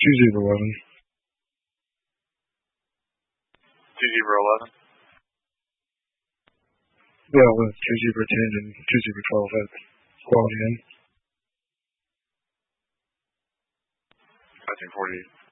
2 Zebra 11. 2 Zebra 11. Yeah, with 2 Zebra 10 and 2 Zebra 12 at Quality Inn. I think 40.